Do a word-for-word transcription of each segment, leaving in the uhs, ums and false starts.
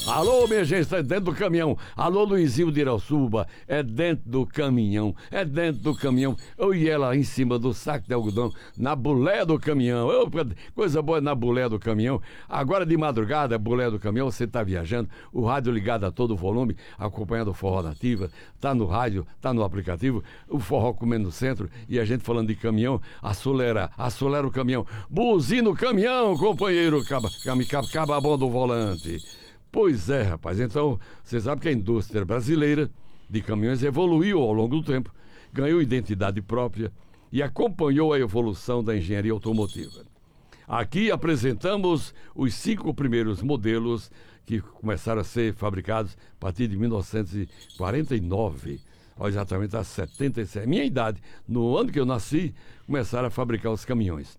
Alô, minha gente, está dentro do caminhão. Alô, Luizinho de Irauçuba, é dentro do caminhão, é dentro do caminhão. Eu e ela em cima do saco de algodão, na boleia do caminhão. Eu, coisa boa na boleia do caminhão. Agora de madrugada, boleia do caminhão, você está viajando, o rádio ligado a todo volume, acompanhando o Forró Nativa, tá no rádio, tá no aplicativo, o forró comendo no centro e a gente falando de caminhão, acelera, acelera o caminhão. Buzina o caminhão, companheiro, caba, caba, caba a bom do volante. Pois é, rapaz, então você sabe que a indústria brasileira de caminhões evoluiu ao longo do tempo, ganhou identidade própria e acompanhou a evolução da engenharia automotiva. Aqui apresentamos os cinco primeiros modelos que começaram a ser fabricados a partir de mil novecentos e quarenta e nove, ó, exatamente há setenta e sete, minha idade, no ano que eu nasci, começaram a fabricar os caminhões.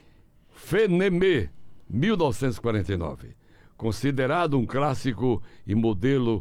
Fenemê, mil novecentos e quarenta e nove. Considerado um clássico e modelo,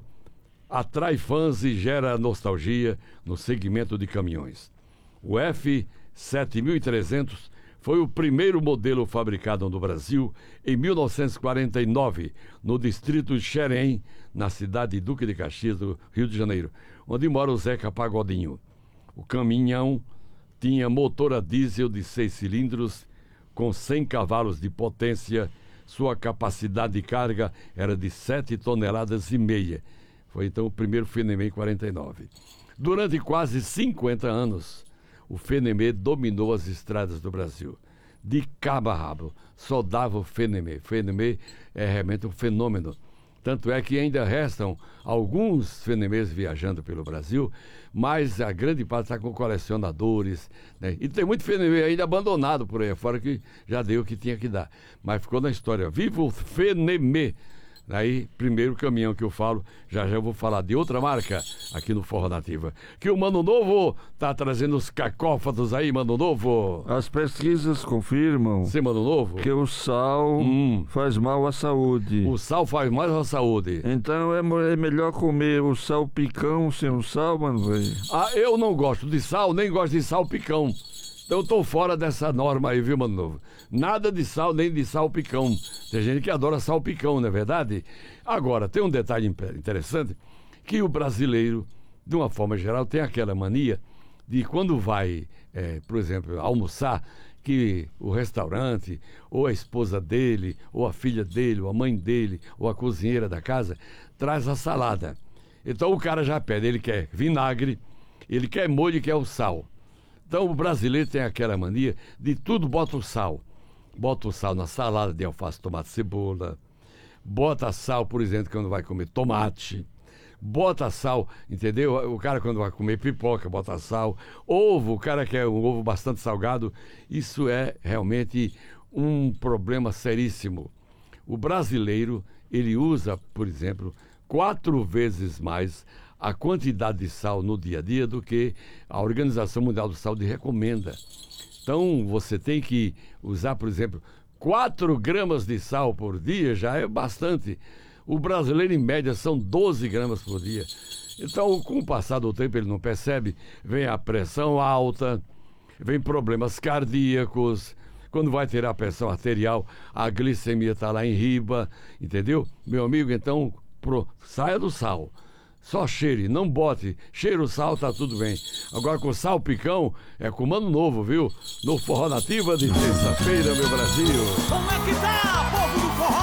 atrai fãs e gera nostalgia no segmento de caminhões. O F sete mil e trezentos foi o primeiro modelo fabricado no Brasil em mil novecentos e quarenta e nove, no distrito de Xerém, na cidade de Duque de Caxias, do Rio de Janeiro, onde mora o Zeca Pagodinho. O caminhão tinha motor a diesel de seis cilindros, com cem cavalos de potência. Sua capacidade de carga era de sete toneladas e meia. Foi então o primeiro Fenemê em quarenta e nove. Durante quase cinquenta anos, o Fenemê dominou as estradas do Brasil. De cabo a rabo, só dava o Fenemê. Fenemê é realmente um fenômeno. Tanto é que ainda restam alguns Fenemês viajando pelo Brasil, mas a grande parte está com colecionadores, né? E tem muito Fenemê ainda abandonado por aí fora, que já deu o que tinha que dar. Mas ficou na história. Viva o Fenemê! Aí, primeiro caminhão que eu falo, já já eu vou falar de outra marca aqui no Forró Nativa. Que o Mano Novo tá trazendo os cacófatos aí, Mano Novo. As pesquisas confirmam Sim, Mano Novo, que o sal hum. faz mal à saúde. O sal faz mal à saúde. Então é, é melhor comer o salpicão sem o sal, mano, velho. Ah, eu não gosto de sal, nem gosto de salpicão. Então eu tô fora dessa norma aí, viu, Mano Novo? Nada de sal, nem de salpicão. Tem gente que adora salpicão, não é verdade? Agora, tem um detalhe interessante, que o brasileiro, de uma forma geral, tem aquela mania de quando vai, é, por exemplo, almoçar, que o restaurante, ou a esposa dele, ou a filha dele, ou a mãe dele, ou a cozinheira da casa, traz a salada. Então o cara já pede, ele quer vinagre, ele quer molho e quer o sal. Então o brasileiro tem aquela mania de tudo bota o sal. Bota o sal na salada de alface, tomate, cebola. Bota sal, por exemplo, quando vai comer tomate. Bota sal, entendeu? O cara quando vai comer pipoca, bota sal. Ovo, o cara quer um ovo bastante salgado. Isso é realmente um problema seríssimo. O brasileiro, ele usa, por exemplo, quatro vezes mais a quantidade de sal no dia a dia do que a Organização Mundial da Saúde recomenda. Então, você tem que usar, por exemplo, quatro gramas de sal por dia, já é bastante. O brasileiro, em média, são doze gramas por dia. Então, com o passar do tempo, ele não percebe, vem a pressão alta, vem problemas cardíacos. Quando vai ter a pressão arterial, a glicemia está lá em riba, entendeu? Meu amigo, então, pro, saia do sal. Só cheire, não bote. Cheira o sal, tá tudo bem. Agora com salpicão, é com Mano Novo, viu? No Forró Nativa de terça-feira, meu Brasil. Como é que tá, povo do forró?